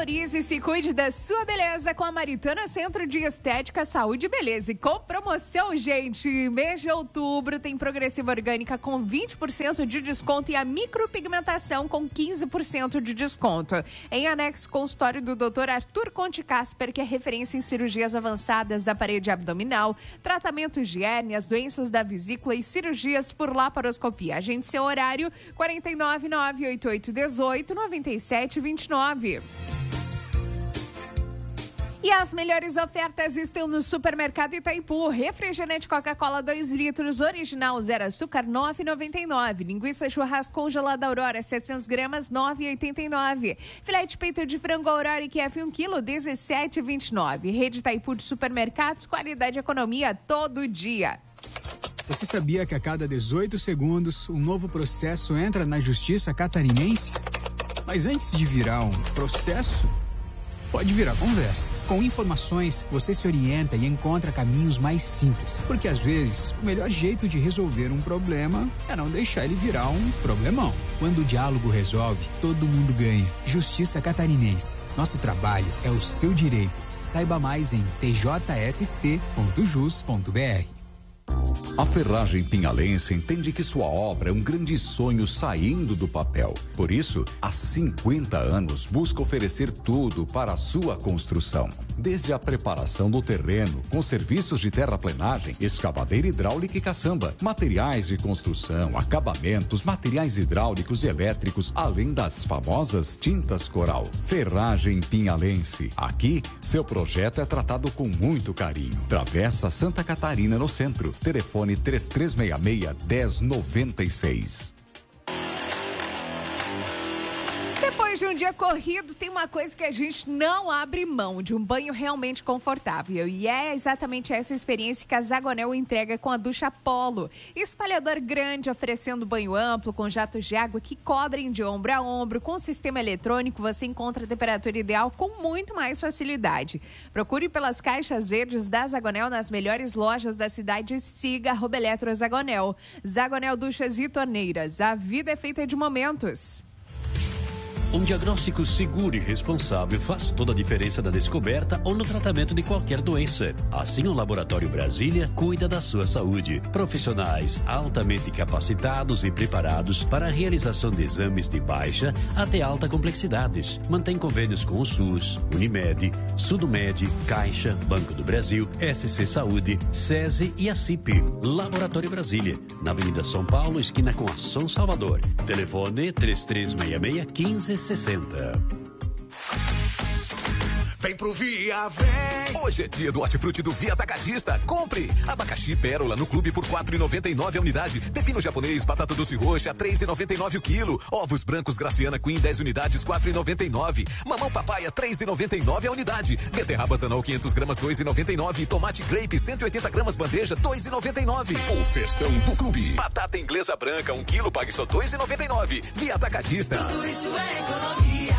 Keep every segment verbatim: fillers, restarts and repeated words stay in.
Valorize e se cuide da sua beleza com a Maritana Centro de Estética, Saúde e Beleza. E com promoção, gente, mês de outubro tem progressiva orgânica com vinte por cento de desconto e a micropigmentação com quinze por cento de desconto. Em anexo, consultório do doutor Arthur Conte Casper, que é referência em cirurgias avançadas da parede abdominal, tratamentos de hérnias, doenças da vesícula e cirurgias por laparoscopia. Agende seu horário quatro nove nove oito oito um oito nove sete dois nove. E as melhores ofertas estão no Supermercado Itaipu. Refrigerante Coca-Cola dois litros, original, zero açúcar, nove reais e noventa e nove centavos. Linguiça churrasco congelada Aurora, setecentas gramas, nove reais e oitenta e nove centavos. Filé de peito de frango Aurora I Q F um quilo, dezessete reais e vinte e nove centavos. Rede Itaipu de supermercados, qualidade e economia todo dia. Você sabia que a cada dezoito segundos um novo processo entra na Justiça Catarinense? Mas antes de virar um processo, pode virar conversa. Com informações, você se orienta e encontra caminhos mais simples. Porque às vezes, o melhor jeito de resolver um problema é não deixar ele virar um problemão. Quando o diálogo resolve, todo mundo ganha. Justiça Catarinense. Nosso trabalho é o seu direito. Saiba mais em t j s c ponto jus ponto b r. A Ferragem Pinhalense entende que sua obra é um grande sonho saindo do papel. Por isso, há cinquenta anos, busca oferecer tudo para a sua construção. Desde a preparação do terreno, com serviços de terraplenagem, escavadeira hidráulica e caçamba, materiais de construção, acabamentos, materiais hidráulicos e elétricos, além das famosas tintas coral. Ferragem Pinhalense. Aqui, seu projeto é tratado com muito carinho. Travessa Santa Catarina, no centro. Telefone três três seis seis, um zero nove seis. Depois de um dia corrido, tem uma coisa que a gente não abre mão, de um banho realmente confortável. E é exatamente essa experiência que a Zagonel entrega com a ducha Polo. Espalhador grande, oferecendo banho amplo, com jatos de água que cobrem de ombro a ombro. Com sistema eletrônico, você encontra a temperatura ideal com muito mais facilidade. Procure pelas caixas verdes da Zagonel nas melhores lojas da cidade e siga arroba Eletro Zagonel. Zagonel Duchas e Torneiras. A vida é feita de momentos. Um diagnóstico seguro e responsável faz toda a diferença na descoberta ou no tratamento de qualquer doença. Assim, o Laboratório Brasília cuida da sua saúde. Profissionais altamente capacitados e preparados para a realização de exames de baixa até alta complexidades. Mantém convênios com o SUS, Unimed, Sudomed, Caixa, Banco do Brasil, S C Saúde, SESI e a C I P. Laboratório Brasília, na Avenida São Paulo, esquina com a São Salvador. Telefone três três seis seis, um cinco sessenta. Vem pro Via, vem! Hoje é dia do hortifruti do Via Atacadista. Compre! Abacaxi Pérola no clube por quatro reais e noventa e nove centavos a unidade. Pepino japonês, batata doce roxa, três reais e noventa e nove centavos o quilo. Ovos brancos Graciana Queen, dez unidades, quatro reais e noventa e nove centavos. Mamão papaya, três reais e noventa e nove centavos a unidade. Beterraba Zanol, quinhentas gramas, dois reais e noventa e nove centavos. Tomate Grape, cento e oitenta gramas, bandeja, dois reais e noventa e nove centavos. O festão do clube. Batata inglesa branca, um quilo, pague só dois reais e noventa e nove centavos. Via Atacadista. Tudo isso é economia.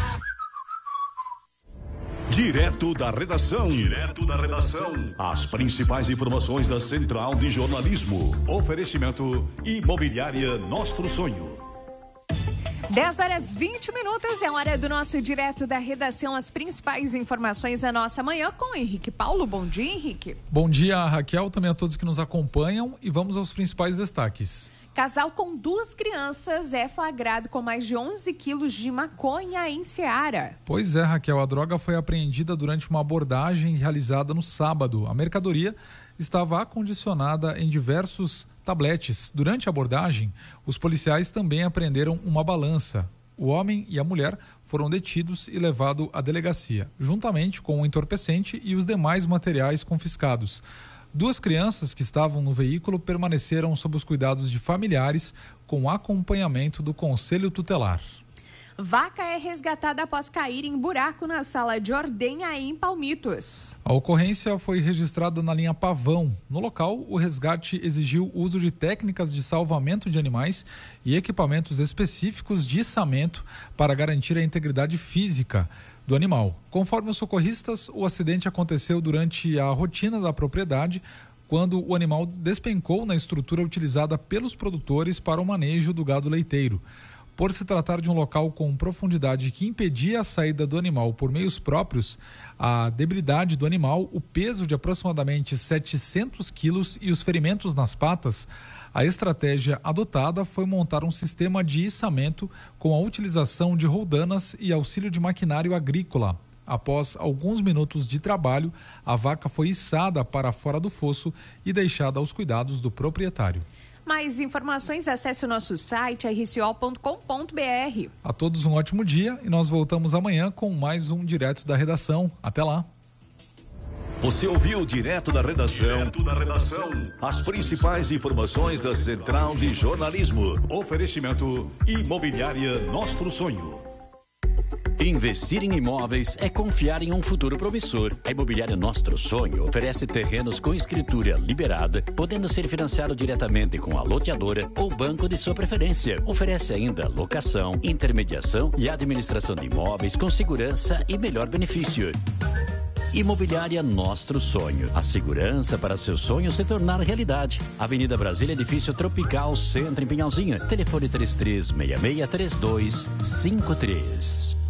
Direto da redação. Direto da redação. As principais informações da Central de Jornalismo. Oferecimento Imobiliária Nostro Sonho. dez horas e vinte minutos, é hora do nosso Direto da Redação. As principais informações da nossa manhã com o Henrique Paulo. Bom dia, Henrique. Bom dia, Raquel, também a todos que nos acompanham, e vamos aos principais destaques. Casal com duas crianças é flagrado com mais de onze quilos de maconha em Ceará. Pois é, Raquel, a droga foi apreendida durante uma abordagem realizada no sábado. A mercadoria estava acondicionada em diversos tabletes. Durante a abordagem, os policiais também apreenderam uma balança. O homem e a mulher foram detidos e levados à delegacia, juntamente com o entorpecente e os demais materiais confiscados. Duas crianças que estavam no veículo permaneceram sob os cuidados de familiares com acompanhamento do Conselho Tutelar. Vaca é resgatada após cair em buraco na sala de ordenha em Palmitos. A ocorrência foi registrada na linha Pavão. No local, o resgate exigiu o uso de técnicas de salvamento de animais e equipamentos específicos de içamento para garantir a integridade física do animal. Conforme os socorristas, o acidente aconteceu durante a rotina da propriedade, quando o animal despencou na estrutura utilizada pelos produtores para o manejo do gado leiteiro. Por se tratar de um local com profundidade que impedia a saída do animal por meios próprios, a debilidade do animal, o peso de aproximadamente setecentos quilos e os ferimentos nas patas, a estratégia adotada foi montar um sistema de içamento com a utilização de roldanas e auxílio de maquinário agrícola. Após alguns minutos de trabalho, a vaca foi içada para fora do fosso e deixada aos cuidados do proprietário. Mais informações, acesse o nosso site r c o ponto com ponto b r. A todos um ótimo dia e nós voltamos amanhã com mais um Direto da Redação. Até lá. Você ouviu Direto da Redação. Direto da Redação. As principais informações da Central de Jornalismo. Oferecimento Imobiliária Nostro Sonho. Investir em imóveis é confiar em um futuro promissor. A Imobiliária Nostro Sonho oferece terrenos com escritura liberada, podendo ser financiado diretamente com a loteadora ou banco de sua preferência. Oferece ainda locação, intermediação e administração de imóveis com segurança e melhor benefício. Imobiliária Nostro Sonho. A segurança para seu sonho se tornar realidade. Avenida Brasília, Edifício Tropical, Centro em Pinhalzinho. Telefone três três seis seis, três dois cinco três.